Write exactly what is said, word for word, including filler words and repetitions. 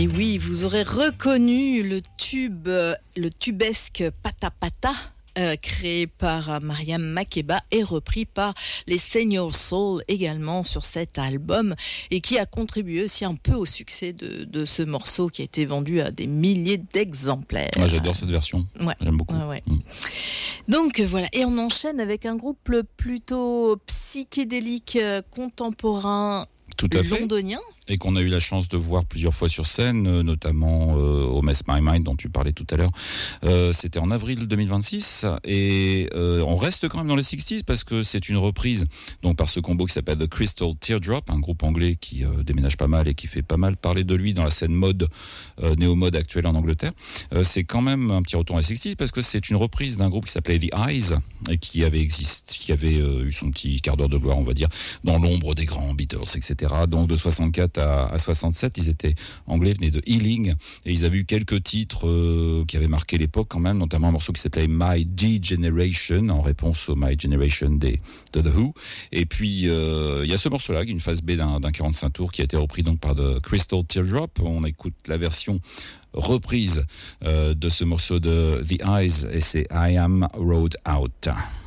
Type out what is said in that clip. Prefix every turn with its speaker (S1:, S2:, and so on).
S1: Et oui, vous aurez reconnu le tube, le tubesque Pata Pata, euh, créé par Mariam Makeba et repris par les Senior Soul également sur cet album, et qui a contribué aussi un peu au succès de, de ce morceau qui a été vendu à des milliers d'exemplaires.
S2: Ouais, j'adore cette version,
S1: ouais.
S2: J'aime beaucoup.
S1: Ouais, ouais.
S2: Mm.
S1: Donc voilà, et on enchaîne avec un groupe plutôt psychédélique, euh, contemporain,
S2: Tout à fait.
S1: londonien.
S2: Et qu'on a eu la chance de voir plusieurs fois sur scène, euh, notamment euh, au Mess My Mind dont tu parlais tout à l'heure. Euh, c'était en avril deux mille vingt-six et euh, on reste quand même dans les soixante parce que c'est une reprise donc par ce combo qui s'appelle The Crystal Teardrop, un groupe anglais qui euh, déménage pas mal et qui fait pas mal parler de lui dans la scène mode, euh, néo-mode actuelle en Angleterre. Euh, c'est quand même un petit retour à les soixante parce que c'est une reprise d'un groupe qui s'appelait The Eyes et qui avait existé, qui avait euh, eu son petit quart d'heure de gloire, on va dire, dans l'ombre des grands Beatles, et cetera. Donc de soixante-quatre à, à soixante-sept, ils étaient anglais, venaient de Ealing, et ils avaient eu quelques titres euh, qui avaient marqué l'époque quand même, notamment un morceau qui s'appelait My G-Generation, en réponse au My Generation des, de The Who. Et puis, euh, il y a ce morceau-là, qui est une phase B d'un, d'un quarante-cinq tours, qui a été repris donc par The Crystal Teardrop. On écoute la version reprise euh, de ce morceau de The Eyes, et c'est I Am Rode Out.